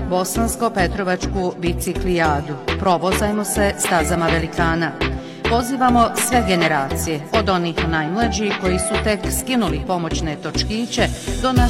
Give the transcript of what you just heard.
Bosansko-Petrovačku biciklijadu. Provozajmo se stazama velikana. Pozivamo sve generacije, od onih najmlađih koji su tek skinuli pomoćne točkiće do